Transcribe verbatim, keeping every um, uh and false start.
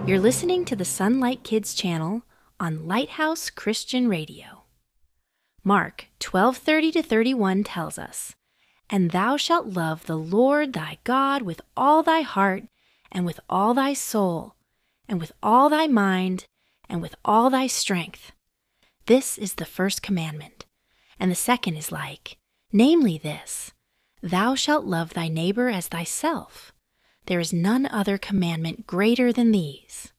You're listening to the Sunlight Kids channel on Lighthouse Christian Radio. Mark twelve thirty to thirty-one tells us, "And thou shalt love the Lord thy God with all thy heart, and with all thy soul, and with all thy mind, and with all thy strength. This is the first commandment. And the second is like, namely this, thou shalt love thy neighbor as thyself. There is none other commandment greater than these."